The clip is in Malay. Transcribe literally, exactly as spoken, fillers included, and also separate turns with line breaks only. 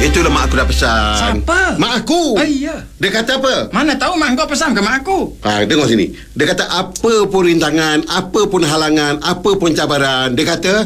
Itulah mak aku dah pesan.
Siapa?
Mak aku.
Ah, iya.
Dia kata apa?
Mana tahu mak kau pesan ke mak aku?
Ha, dengar sini. Dia kata apa pun rintangan, apa pun halangan, apa pun cabaran, dia kata